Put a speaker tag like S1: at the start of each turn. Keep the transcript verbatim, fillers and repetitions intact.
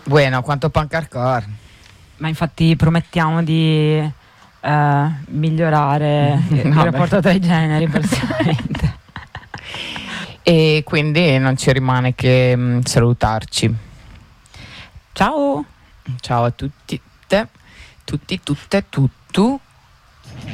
S1: Bueno, quanto pancarcar.
S2: Ma infatti promettiamo di eh, migliorare il rapporto tra i generi prossimamente.
S1: E quindi non ci rimane che mh, salutarci.
S2: Ciao!
S1: Ciao a tutti, te, tutti, tutte, tutto.